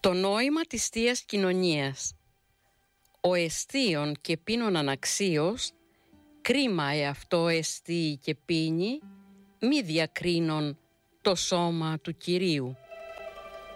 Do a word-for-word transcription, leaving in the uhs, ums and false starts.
Το νόημα της Θείας Κοινωνίας. Ο εστίον και πίνων αναξίως, κρίμα εαυτό εστί και πίνει, μη διακρίνον το σώμα του Κυρίου.